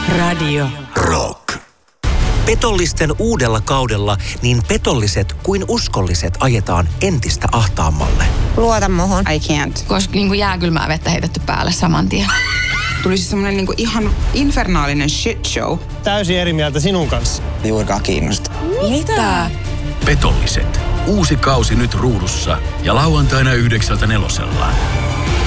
Radio Rock. Petollisten uudella kaudella niin petolliset kuin uskolliset ajetaan entistä ahtaammalle. Luota muhun. I can't. Koska niin kuin jääkylmää vettä heitetty päälle saman tien. Tulisi semmoinen niin kuin ihan infernaalinen shit show. Täysin eri mieltä sinun kanssa. Juurikaan kiinnosta. Mitä? Petolliset. Uusi kausi nyt ruudussa ja lauantaina 9:00.